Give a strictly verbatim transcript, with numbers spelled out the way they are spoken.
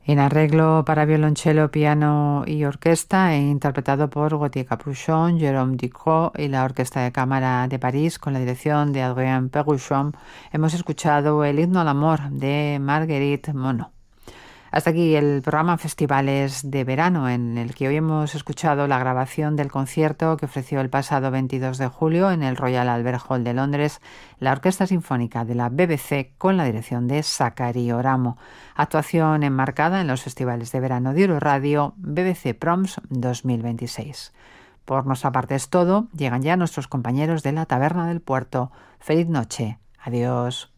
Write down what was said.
En arreglo para violonchelo, piano y orquesta, e interpretado por Gauthier Capuchon, Jérôme Ducrot y la Orquesta de Cámara de París, con la dirección de Adrien Perruchon, hemos escuchado el himno al amor de Marguerite Monod. Hasta aquí el programa Festivales de Verano, en el que hoy hemos escuchado la grabación del concierto que ofreció el pasado veintidós de julio en el Royal Albert Hall de Londres la Orquesta Sinfónica de la B B C con la dirección de Sakari Oramo. Actuación enmarcada en los Festivales de Verano de Euroradio B B C Proms dos mil veintiséis. Por nuestra parte es todo. Llegan ya nuestros compañeros de la Taberna del Puerto. Feliz noche. Adiós.